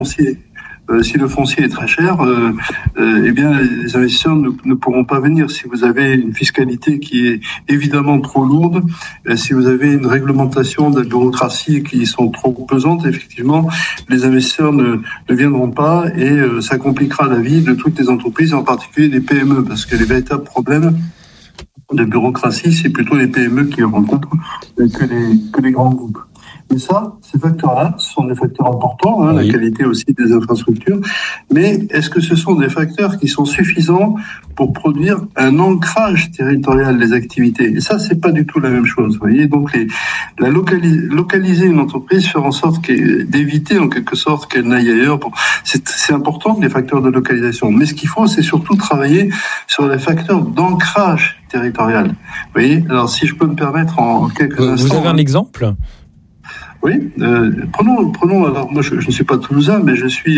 si le foncier est très cher, eh bien les investisseurs ne pourront pas venir. Si vous avez une fiscalité qui est évidemment trop lourde, si vous avez une réglementation de la bureaucratie qui sont trop pesantes, effectivement, les investisseurs ne viendront pas et ça compliquera la vie de toutes les entreprises, en particulier des PME, parce que les véritables problèmes de bureaucratie, c'est plutôt les PME qui rencontrent que les grands groupes. Et ça, ces facteurs-là, ce sont des facteurs importants, oui. La qualité aussi des infrastructures. Mais est-ce que ce sont des facteurs qui sont suffisants pour produire un ancrage territorial des activités? Et ça, c'est pas du tout la même chose. Vous voyez, donc localiser une entreprise, faire en sorte d'éviter en quelque sorte qu'elle n'aille ailleurs. Bon, c'est important les facteurs de localisation. Mais ce qu'il faut, c'est surtout travailler sur les facteurs d'ancrage territorial. Vous voyez, alors si je peux me permettre en quelques instants. Vous avez un exemple? Oui, prenons. Alors moi, je ne suis pas toulousain, mais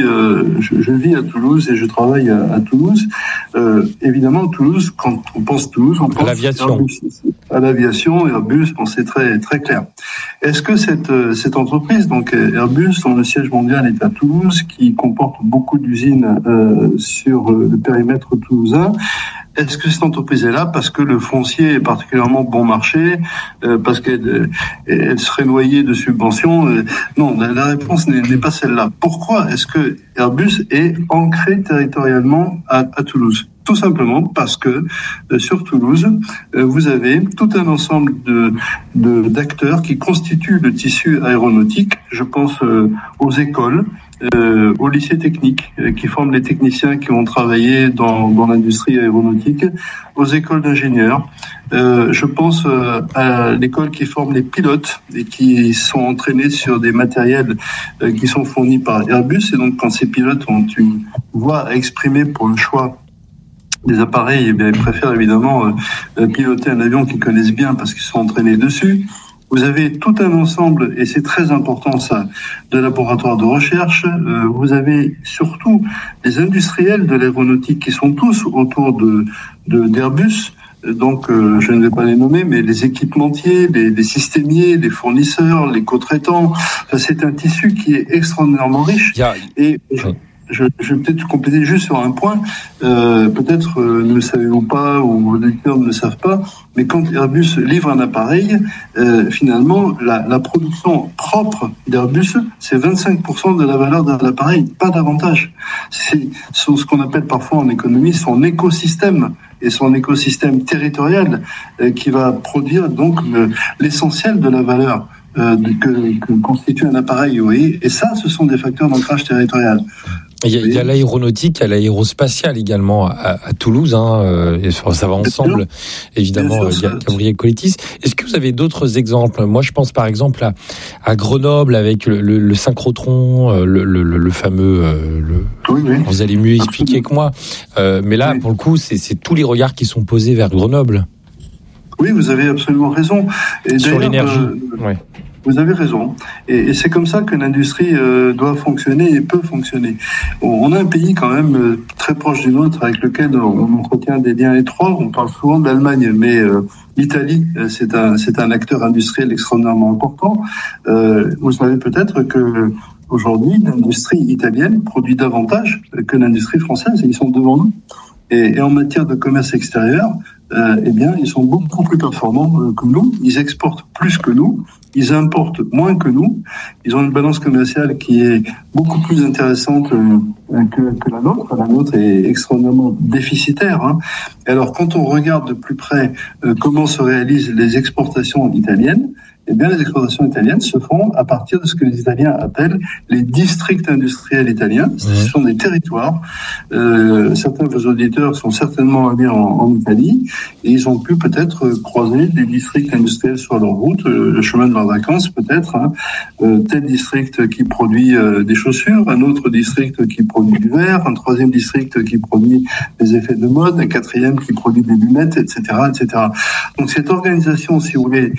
je vis à Toulouse et je travaille à Toulouse. Évidemment, Toulouse, quand on pense Toulouse, on pense à l'aviation. À l'aviation, Airbus, bon, c'est très très clair. Est-ce que cette entreprise, donc Airbus, dont le siège mondial est à Toulouse, qui comporte beaucoup d'usines sur le périmètre toulousain, est-ce que cette entreprise est là parce que le foncier est particulièrement bon marché, parce qu'elle serait noyée de subventions? Non, la réponse n'est pas celle-là. Pourquoi est-ce que Airbus est ancré territorialement à Toulouse? Tout simplement parce que sur Toulouse, vous avez tout un ensemble d'acteurs qui constituent le tissu aéronautique. Je pense aux écoles, aux lycées techniques qui forment les techniciens qui ont travaillé dans l'industrie aéronautique, aux écoles d'ingénieurs. Je pense à l'école qui forme les pilotes et qui sont entraînés sur des matériels qui sont fournis par Airbus. Et donc, quand ces pilotes ont une voix à exprimer pour le choix des appareils, eh bien, ils préfèrent évidemment piloter un avion qu'ils connaissent bien parce qu'ils sont entraînés dessus. Vous avez tout un ensemble, et c'est très important ça, de laboratoires de recherche. Vous avez surtout les industriels de l'aéronautique qui sont tous autour d'Airbus. Donc, je ne vais pas les nommer, mais les équipementiers, les systémiers, les fournisseurs, les co-traitants. C'est un tissu qui est extraordinairement riche. Je vais peut-être compléter juste sur un point. Peut-être ne le savez-vous pas ou les lecteurs ne le savent pas, mais quand Airbus livre un appareil, finalement, la production propre d'Airbus, c'est 25% de la valeur de l'appareil, pas davantage. C'est ce qu'on appelle parfois en économie son écosystème et son écosystème territorial qui va produire donc l'essentiel de la valeur que constitue un appareil. Oui. Et ça, ce sont des facteurs d'ancrage territorial. Il y a l'aéronautique, il y a l'aérospatiale également à Toulouse, et ça va ensemble, évidemment, Gabriel Collettis. Est-ce que vous avez d'autres exemples? Moi, je pense par exemple à Grenoble avec le synchrotron, le fameux... Oui. Vous allez mieux expliquer que moi. Mais là, pour le coup, c'est tous les regards qui sont posés vers Grenoble. Oui, vous avez absolument raison. Et sur l'énergie, oui. Vous avez raison. Et c'est comme ça que l'industrie doit fonctionner et peut fonctionner. On a un pays quand même très proche du nôtre avec lequel on entretient des liens étroits. On parle souvent de l'Allemagne, mais l'Italie, c'est un acteur industriel extraordinairement important. Vous savez peut-être que aujourd'hui, l'industrie italienne produit davantage que l'industrie française. Ils sont devant nous. Et en matière de commerce extérieur, eh bien, ils sont beaucoup plus performants que nous. Ils exportent plus que nous. Ils importent moins que nous. Ils ont une balance commerciale qui est beaucoup plus intéressante que la nôtre. La nôtre est extrêmement déficitaire. Alors, quand on regarde de plus près comment se réalisent les exportations italiennes, eh bien, les exportations italiennes se font à partir de ce que les Italiens appellent les districts industriels italiens. Ce sont des territoires. Certains de vos auditeurs sont certainement allés en Italie et ils ont pu peut-être croiser des districts industriels sur leur route, le chemin de leurs vacances peut-être. Tel district qui produit des chaussures, un autre district qui produit du verre, un troisième district qui produit des effets de mode, un quatrième qui produit des lunettes, etc., etc. Donc cette organisation, si vous voulez,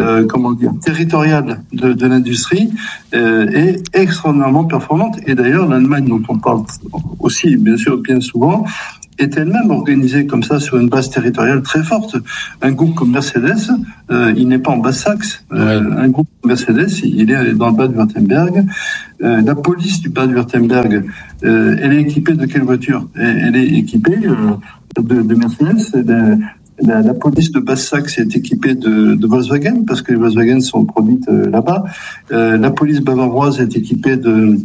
territoriale de l'industrie est extraordinairement performante. Et d'ailleurs, l'Allemagne, dont on parle aussi, bien sûr, bien souvent, est elle-même organisée comme ça sur une base territoriale très forte. Un groupe comme Mercedes, il n'est pas en Basse-Saxe. Un groupe comme Mercedes, il est dans le Bade-Wurtemberg. La police du Bade-Wurtemberg, elle est équipée de quelle voiture ? Elle est équipée de Mercedes. La police de Basse-Saxe est équipée de Volkswagen, parce que les Volkswagen sont produites là-bas. La police bavaroise est équipée de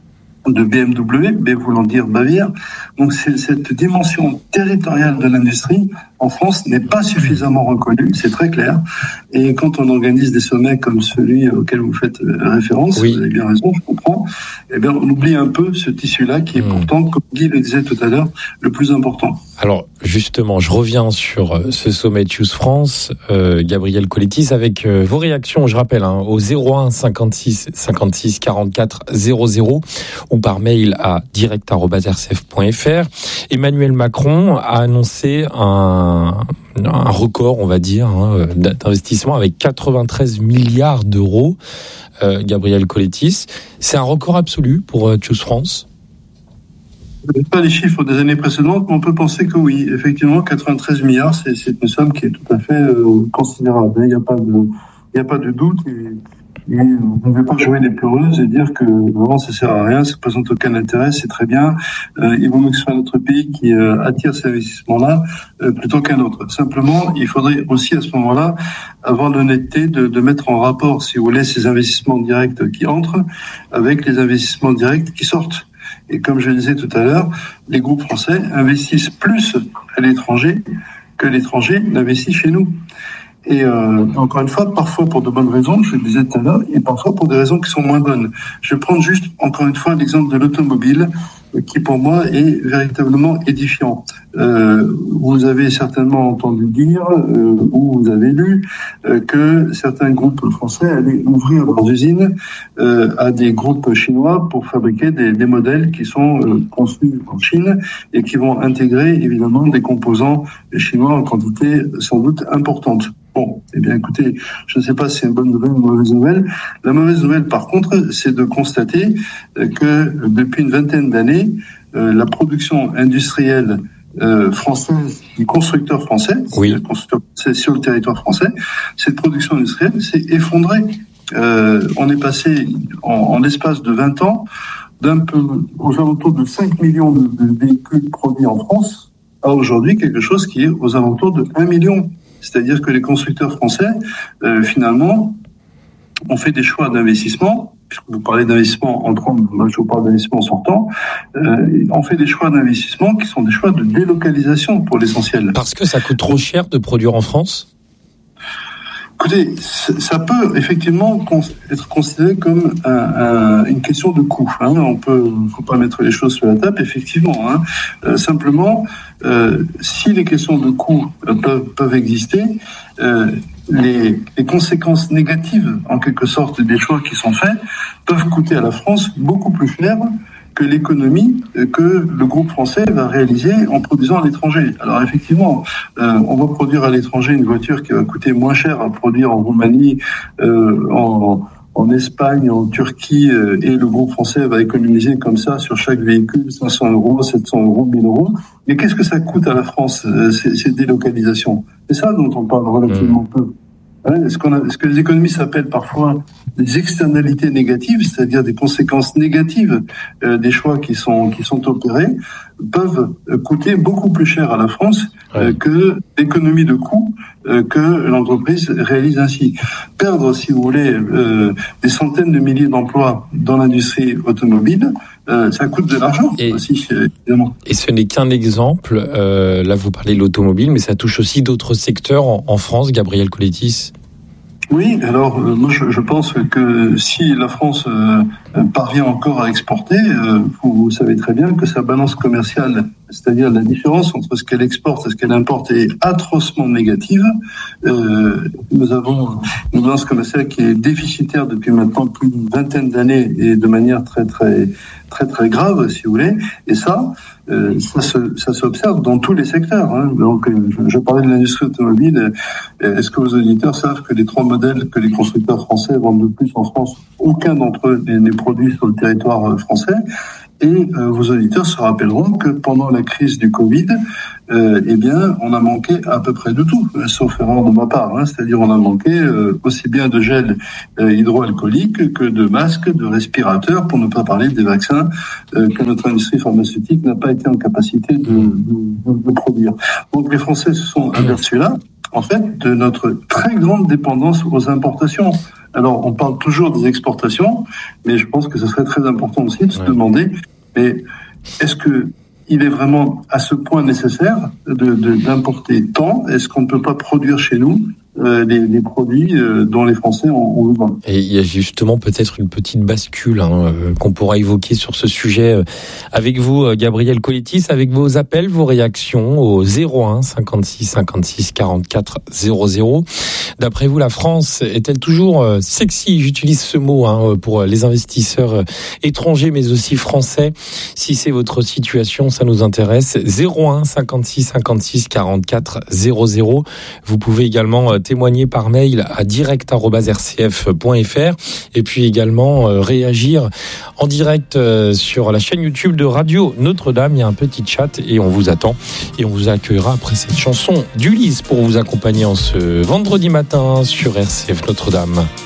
BMW, B voulant dire Bavière. Donc cette dimension territoriale de l'industrie en France n'est pas suffisamment reconnue, c'est très clair. Et quand on organise des sommets comme celui auquel vous faites référence, oui. Vous avez bien raison, je comprends, eh bien on oublie un peu ce tissu-là qui est pourtant, comme Guy le disait tout à l'heure, le plus important. Alors justement, je reviens sur ce sommet Choose France, Gabriel Collettis, avec vos réactions, je rappelle, au 01 56 56 44 00 ou par mail à direct@rcf.fr. Emmanuel Macron a annoncé un record, on va dire, d'investissement avec 93 milliards d'euros. Gabriel Collettis, c'est un record absolu pour Choose France ? Je n'ai pas les chiffres des années précédentes, mais on peut penser que oui. Effectivement, 93 milliards, c'est une somme qui est tout à fait considérable. Il n'y a pas de doute. Et on ne veut pas jouer les pleureuses et dire que vraiment ça sert à rien, ça ne présente aucun intérêt, c'est très bien. Il vaut mieux que ce soit notre pays qui attire ces investissements-là plutôt qu'un autre. Simplement, il faudrait aussi à ce moment-là avoir l'honnêteté de mettre en rapport, si vous voulez, ces investissements directs qui entrent avec les investissements directs qui sortent. Et comme je le disais tout à l'heure, les groupes français investissent plus à l'étranger que l'étranger n'investit chez nous. Et encore une fois, parfois pour de bonnes raisons, je le disais tout à l'heure, et parfois pour des raisons qui sont moins bonnes. Je vais prendre juste, encore une fois, l'exemple de l'automobile, qui pour moi est véritablement édifiant. Vous avez certainement entendu dire, ou vous avez lu, que certains groupes français allaient ouvrir leurs usines à des groupes chinois pour fabriquer des modèles qui sont conçus en Chine et qui vont intégrer évidemment des composants chinois en quantité sans doute importante. Bon, eh bien écoutez, je ne sais pas si c'est une bonne nouvelle ou une mauvaise nouvelle. La mauvaise nouvelle, par contre, c'est de constater que depuis une vingtaine d'années, la production industrielle française, du constructeur français, oui. Sur le territoire français, cette production industrielle s'est effondrée. On est passé en l'espace de 20 ans aux alentours de 5 millions de véhicules produits en France à aujourd'hui quelque chose qui est aux alentours de 1 million. C'est-à-dire que les constructeurs français, finalement, ont fait des choix d'investissement, puisque vous parlez d'investissement entrant, moi je vous parle d'investissement sortant, ont fait des choix d'investissement qui sont des choix de délocalisation pour l'essentiel. Parce que ça coûte trop cher de produire en France ? Écoutez, ça peut effectivement être considéré comme une question de coût. Faut pas mettre les choses sur la table, effectivement. Simplement, si les questions de coût peuvent exister, les conséquences négatives, en quelque sorte, des choix qui sont faits, peuvent coûter à la France beaucoup plus cher que l'économie que le groupe français va réaliser en produisant à l'étranger. Alors effectivement, on va produire à l'étranger une voiture qui va coûter moins cher à produire en Roumanie, en Espagne, en Turquie, et le groupe français va économiser comme ça sur chaque véhicule 500 €, 700 €, 1000 €. Mais qu'est-ce que ça coûte à la France, ces délocalisations ? C'est ça dont on parle relativement peu. Ce que les économistes appellent parfois des externalités négatives, c'est-à-dire des conséquences négatives des choix qui sont opérés, peuvent coûter beaucoup plus cher à la France que l'économie de coût que l'entreprise réalise ainsi. Perdre, si vous voulez, des centaines de milliers d'emplois dans l'industrie automobile, ça coûte de l'argent aussi, évidemment. Et ce n'est qu'un exemple. Là, vous parlez de l'automobile, mais ça touche aussi d'autres secteurs en France, Gabriel Collettis. Oui, alors moi je pense que si la France parvient encore à exporter, vous savez très bien que sa balance commerciale, c'est-à-dire la différence entre ce qu'elle exporte et ce qu'elle importe, est atrocement négative. Nous avons une balance commerciale qui est déficitaire depuis maintenant plus d'une vingtaine d'années et de manière très grave, si vous voulez. Et ça s'observe dans tous les secteurs. Donc, je parlais de l'industrie automobile. Est-ce que vos auditeurs savent que les 3 modèles que les constructeurs français vendent le plus en France, aucun d'entre eux n'est produit sur le territoire français? Et vos auditeurs se rappelleront que pendant la crise du Covid, on a manqué à peu près de tout, sauf erreur de ma part. C'est-à-dire on a manqué aussi bien de gel hydroalcoolique que de masques, de respirateurs, pour ne pas parler des vaccins que notre industrie pharmaceutique n'a pas été en capacité de produire. Donc les Français se sont aperçus là, en fait, de notre très grande dépendance aux importations. Alors, on parle toujours des exportations, mais je pense que ce serait très important aussi de se demander, mais est-ce que il est vraiment à ce point nécessaire d'importer tant? Est-ce qu'on ne peut pas produire chez nous des produits dont les Français ont besoin? Et il y a justement peut-être une petite bascule qu'on pourra évoquer sur ce sujet avec vous, Gabriel Kolettis, avec vos appels, vos réactions au 01 56 56 44 00. D'après vous, la France est-elle toujours sexy? J'utilise ce mot pour les investisseurs étrangers, mais aussi français. Si c'est votre situation, ça nous intéresse. 01 56 56 44 00. Vous pouvez également témoigner par mail à direct@rcf.fr et puis également réagir en direct sur la chaîne YouTube de Radio Notre-Dame. Il y a un petit chat et on vous attend et on vous accueillera après cette chanson d'Ulysse pour vous accompagner en ce vendredi matin sur RCF Notre-Dame.